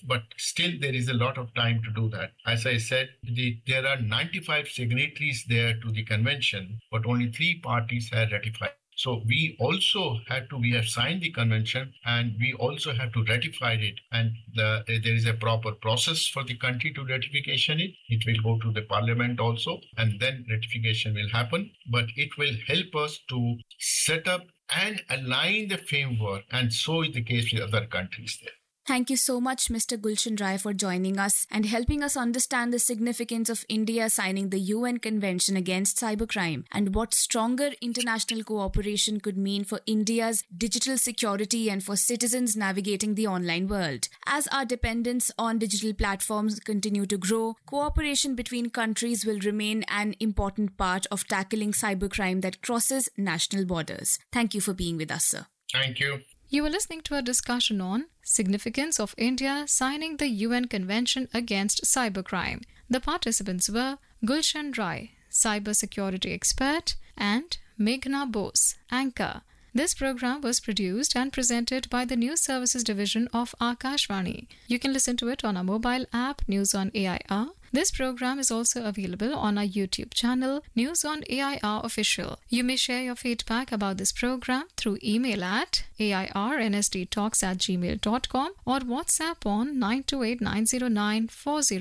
but still there is a lot of time to do that. As I said, there are 95 signatories there to the convention, but only 3 parties have ratified. So we have signed the convention and we also have to ratify it. And there is a proper process for the country to ratification it. It will go to the parliament also, and then ratification will happen. But it will help us to set up and align the framework, and so is the case with other countries there. Thank you so much, Mr. Gulshan Rai, for joining us and helping us understand the significance of India signing the UN Convention Against Cybercrime and what stronger international cooperation could mean for India's digital security and for citizens navigating the online world. As our dependence on digital platforms continue to grow, cooperation between countries will remain an important part of tackling cybercrime that crosses national borders. Thank you for being with us, sir. Thank you. You were listening to a discussion on significance of India signing the UN Convention Against Cybercrime. The participants were Gulshan Rai, cybersecurity expert, and Meghna Bose, anchor. This program was produced and presented by the News Services Division of Akashvani. You can listen to it on our mobile app, News on AIR. This program is also available on our YouTube channel, News on AIR Official. You may share your feedback about this program through email at airnsdtalks@gmail.com or WhatsApp on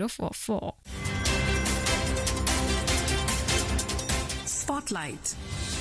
928-909-4044. Spotlight.